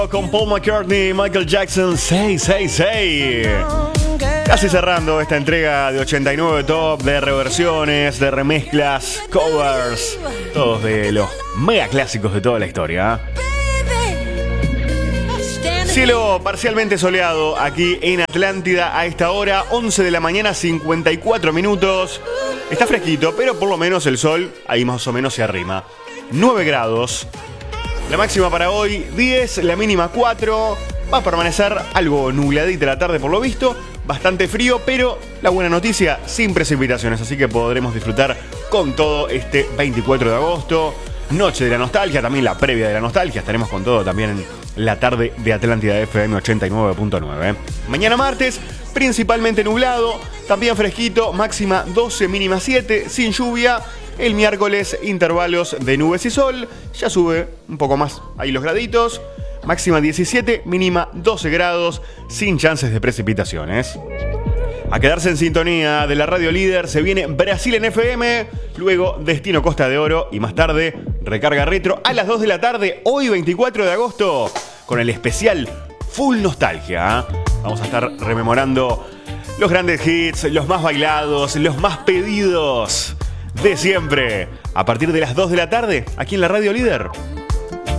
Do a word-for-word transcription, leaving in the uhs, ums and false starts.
Con Paul McCartney, Michael Jackson, seis seis seis. Casi cerrando esta entrega de ochenta y nueve Top, de reversiones, de remezclas, covers, todos de los mega clásicos de toda la historia. Cielo parcialmente soleado aquí en Atlántida a esta hora, once de la mañana, cincuenta y cuatro minutos. Está fresquito, pero por lo menos el sol ahí más o menos se arrima. nueve grados. La máxima para hoy, diez, la mínima cuatro. Va a permanecer algo nubladita la tarde por lo visto. Bastante frío, pero la buena noticia, sin precipitaciones. Así que podremos disfrutar con todo este veinticuatro de agosto. Noche de la nostalgia, también la previa de la nostalgia. Estaremos con todo también en la tarde de Atlántida F M ochenta y nueve punto nueve. Mañana martes, principalmente nublado. También fresquito, máxima doce, mínima siete, sin lluvia. El miércoles, intervalos de nubes y sol. Ya sube un poco más ahí los graditos. Máxima diecisiete, mínima doce grados, sin chances de precipitaciones. A quedarse en sintonía de la Radio Líder, se viene Brasil en F M, luego Destino Costa de Oro y más tarde Recarga Retro a las dos de la tarde, hoy veinticuatro de agosto, con el especial Full Nostalgia. Vamos a estar rememorando los grandes hits, los más bailados, los más pedidos de siempre, a partir de las dos de la tarde, aquí en la Radio Líder.